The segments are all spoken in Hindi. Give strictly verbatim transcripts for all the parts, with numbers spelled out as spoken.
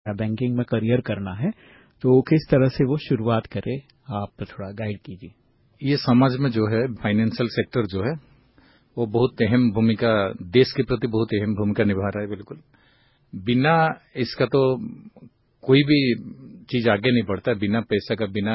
बैंकिंग में करियर करना है तो किस तरह से वो शुरुआत करे, आप थोड़ा गाइड कीजिए। ये समाज में जो है फाइनेंशियल सेक्टर जो है वो बहुत अहम भूमिका, देश के प्रति बहुत अहम भूमिका निभा रहा है। बिल्कुल बिना इसका तो कोई भी चीज आगे नहीं बढ़ता, बिना पैसा का, बिना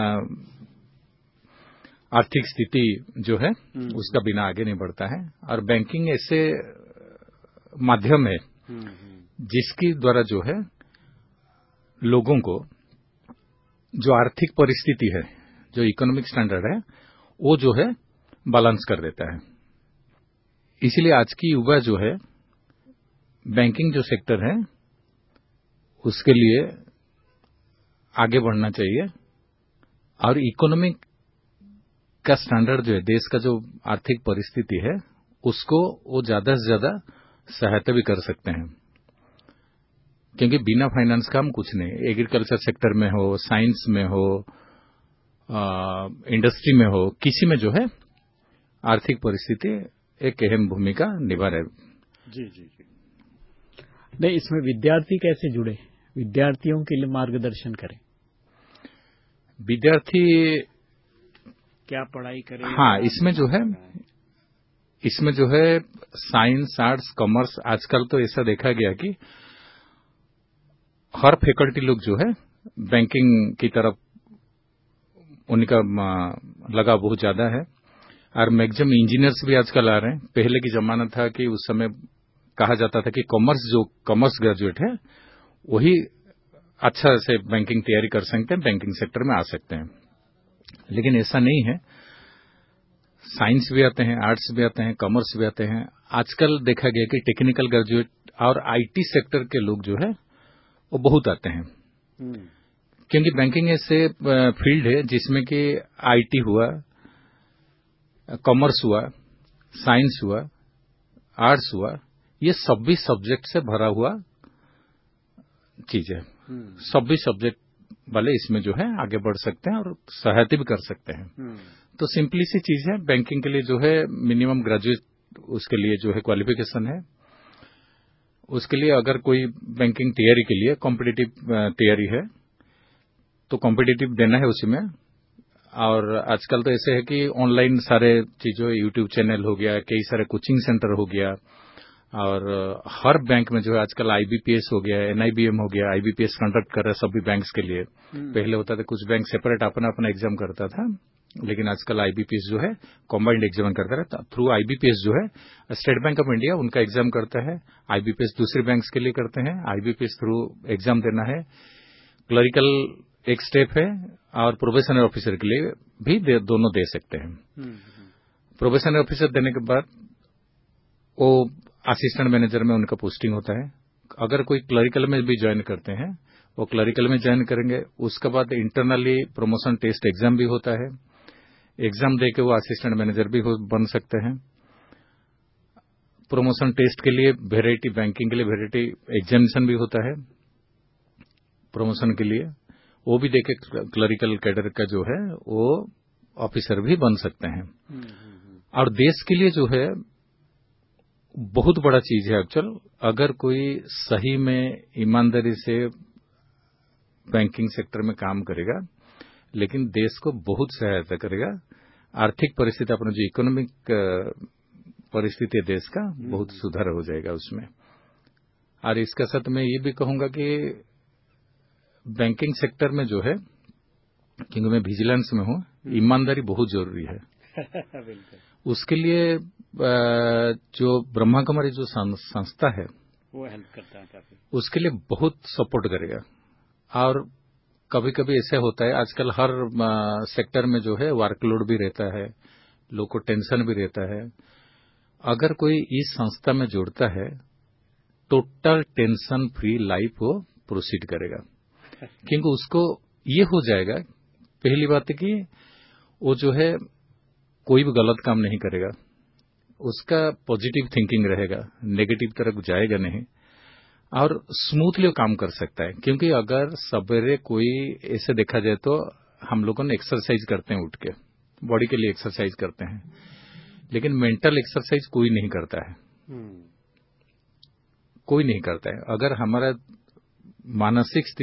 आर्थिक स्थिति जो है उसका बिना आगे नहीं बढ़ता है। और बैंकिंग ऐसे माध्यम है जिसके द्वारा जो है लोगों को जो आर्थिक परिस्थिति है, जो इकोनॉमिक स्टैंडर्ड है, वो जो है बैलेंस कर देता है। इसलिए आज की युवा जो है बैंकिंग जो सेक्टर है उसके लिए आगे बढ़ना चाहिए। और इकोनॉमिक का स्टैंडर्ड जो है, देश का जो आर्थिक परिस्थिति है, उसको वो ज्यादा से ज्यादा सहायता भी कर सकते हैं। क्योंकि बिना फाइनेंस का हम कुछ नहीं, एग्रीकल्चर सेक्टर में हो, साइंस में हो, इंडस्ट्री में हो, किसी में जो है आर्थिक परिस्थिति एक अहम भूमिका निभा रहे। जी जी जी। नहीं, इसमें विद्यार्थी कैसे जुड़े, विद्यार्थियों के लिए मार्गदर्शन करें, विद्यार्थी क्या पढ़ाई करें? हाँ, इसमें जो है इसमें जो है साइंस, आर्ट्स, कॉमर्स, आजकल तो ऐसा देखा गया कि हर फैकल्टी लोग जो है बैंकिंग की तरफ उनका लगा बहुत ज्यादा है। और मैक्सिमम इंजीनियर्स भी आजकल आ रहे हैं। पहले की जमाना था कि उस समय कहा जाता था कि कॉमर्स जो कॉमर्स ग्रेजुएट है वही अच्छा से बैंकिंग तैयारी कर सकते हैं, बैंकिंग सेक्टर में आ सकते हैं। लेकिन ऐसा नहीं है, साइंस भी आते हैं, आर्ट्स भी आते हैं, कॉमर्स भी आते हैं। आजकल देखा गया कि टेक्निकल ग्रेजुएट और आईटी सेक्टर के लोग जो है वो बहुत आते हैं। क्योंकि बैंकिंग ऐसे फील्ड है जिसमें कि आईटी हुआ, कॉमर्स हुआ, साइंस हुआ, आर्ट्स हुआ, ये सभी सब्जेक्ट से भरा हुआ चीज है। सभी सब्जेक्ट वाले इसमें जो है आगे बढ़ सकते हैं और सहायता भी कर सकते हैं। तो सिंपली सी चीज है, बैंकिंग के लिए जो है मिनिमम ग्रेजुएट उसके लिए जो है क्वालिफिकेशन है। उसके लिए अगर कोई बैंकिंग तैयारी के लिए कॉम्पिटिटिव तैयारी है तो कॉम्पिटिटिव देना है उसी में। और आजकल तो ऐसे है कि ऑनलाइन सारे चीजों, यूट्यूब चैनल हो गया, कई सारे कोचिंग सेंटर हो गया, और हर बैंक में जो है आजकल आईबीपीएस हो गया, एनआईबीएम हो गया, आईबीपीएस कंडक्ट कर रहा है सभी बैंक्स के लिए। पहले होता था कुछ बैंक सेपरेट अपना अपना एग्जाम करता था, लेकिन आजकल आईबीपीएस जो है कॉम्बाइंड एग्जाम करता है। थ्रू आईबीपीएस जो है स्टेट बैंक ऑफ इंडिया उनका एग्जाम करता है, आईबीपीएस दूसरे बैंक्स के लिए करते हैं। आईबीपीएस थ्रू एग्जाम देना है, क्लरिकल एक स्टेप है, और प्रोबेशनर ऑफिसर के लिए भी दे, दोनों दे सकते हैं। प्रोबेशनर ऑफिसर देने के बाद वो असिस्टेंट मैनेजर में उनका पोस्टिंग होता है। अगर कोई क्लरिकल में भी ज्वाइन करते हैं वो क्लरिकल में ज्वाइन करेंगे। उसके बाद इंटरनली प्रमोशन टेस्ट एग्जाम भी होता है, एग्जाम देके वो असिस्टेंट मैनेजर भी बन सकते हैं। प्रमोशन टेस्ट के लिए वेराइटी, बैंकिंग के लिए वेराइटी एग्जामिनेशन भी होता है प्रमोशन के लिए, वो भी देके क्लरिकल कैडर का जो है वो ऑफिसर भी बन सकते हैं। और देश के लिए जो है बहुत बड़ा चीज है एक्चुअल, अगर कोई सही में ईमानदारी से बैंकिंग सेक्टर में काम करेगा, लेकिन देश को बहुत सहायता करेगा। आर्थिक परिस्थिति, अपना जो इकोनॉमिक परिस्थिति है देश का, बहुत सुधार हो जाएगा उसमें। और इसके साथ मैं ये भी कहूंगा कि बैंकिंग सेक्टर में जो है, क्योंकि मैं विजिलेंस में हूं, ईमानदारी बहुत जरूरी है। उसके लिए जो ब्रह्मा कुमारी जो संस्था है वो हेल्प करता है काफी, उसके लिए बहुत सपोर्ट करेगा। और कभी कभी ऐसा होता है, आजकल हर सेक्टर में जो है वर्कलोड भी रहता है, लोग को टेंशन भी रहता है। अगर कोई इस संस्था में जुड़ता है, टोटल टेंशन फ्री लाइफ वो प्रोसीड करेगा। क्योंकि उसको ये हो जाएगा, पहली बात है कि वो जो है कोई भी गलत काम नहीं करेगा, उसका पॉजिटिव थिंकिंग रहेगा, नेगेटिव तरफ जाएगा नहीं, और स्मूथली काम कर सकता है। क्योंकि अगर सवेरे कोई ऐसे देखा जाए तो हम लोगों ने एक्सरसाइज करते हैं, उठ के बॉडी के लिए एक्सरसाइज करते हैं, लेकिन मेंटल एक्सरसाइज कोई नहीं करता है, कोई नहीं करता है। अगर हमारा मानसिक